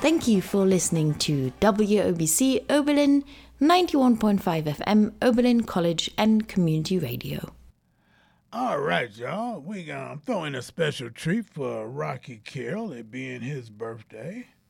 Thank you for listening to WOBC Oberlin 91.5 FM Oberlin College and Community Radio. All right, y'all. I'm throwing a special treat for Rocky Carroll, it being his birthday.